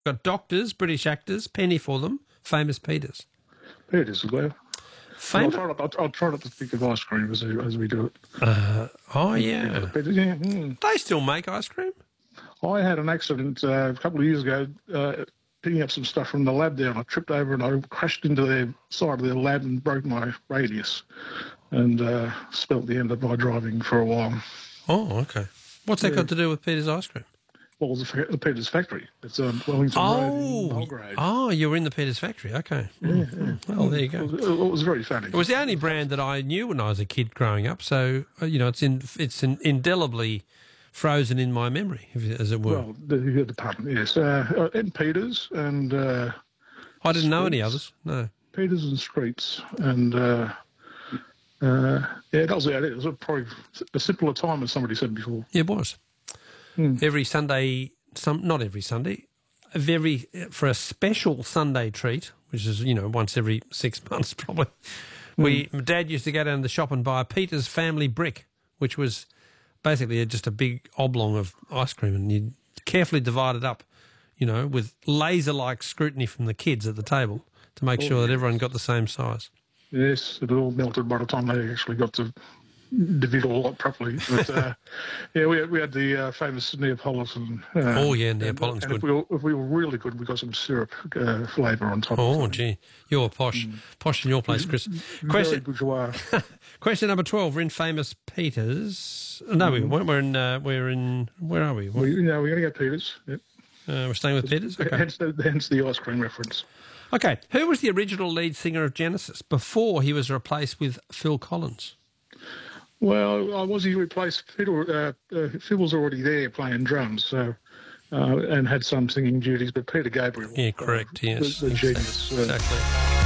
got doctors, British actors, penny for them, famous Peters. Peters as well. Famous. I'll try not to think of ice cream as we do it. Oh, yeah. Peters, yeah. Mm. They still make ice cream? I had an accident a couple of years ago picking up some stuff from the lab there, and I tripped over and I crashed into the side of their lab and broke my radius and spelt the end of my driving for a while. Oh, okay. What's that got to do with Peters ice cream? Well, it's the Peters factory. It's Wellington Road in Belgrade. Oh, you were in the Peters factory. Okay. Yeah. Well, there you go. It was very funny. It was the only brand that I knew when I was a kid growing up, so it's indelibly frozen in my memory, as it were. Well, the department, yes. And Peters and... I didn't know any others, no. Peters and Streets. And, that was about it. It was probably a simpler time, as somebody said before. Yeah, it was. Every Sunday, not every Sunday, for a special Sunday treat, which is, once every 6 months probably, my Dad used to go down to the shop and buy a Peters family brick, which was basically just a big oblong of ice cream, and you carefully divide it up, with laser-like scrutiny from the kids at the table to make sure that everyone got the same size. Yes, it all melted by the time they actually got to divide all up properly. But, we had the famous Neapolitan. Neapolitan's good. If we were really good, we got some syrup flavour on top. Oh, gee. You're posh. Posh in your place, Chris. Very bourgeois. Question number 12. We're in famous Peters. No, we weren't. We're in... Where are we? We're going to go Peters. Yep. We're staying with Peters? Okay. Hence the ice cream reference. Okay. Who was the original lead singer of Genesis before he was replaced with Phil Collins? Well, was he replaced? Phil was already there playing drums, so and had some singing duties. But Peter Gabriel, correct. Yes, the genius. Exactly.